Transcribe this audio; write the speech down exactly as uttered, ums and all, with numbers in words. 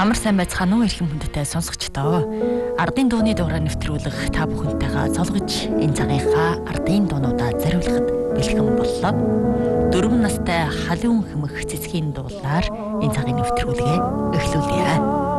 Амар сайн байцгаана уу эрхэм хүндэтэй сонсогчдоо. Ардын дууны дуурай нэвтрүүлэх та бүхэнтэйгээ цолгож энэ цагийнхаа ардын дуунуудаа зориулахад бэлхэн боллоо. Дөрвөн настай халуун хэмэх цэцгийн дуулаар энэ цагийн нэвтрүүлгээ эхлүүлье.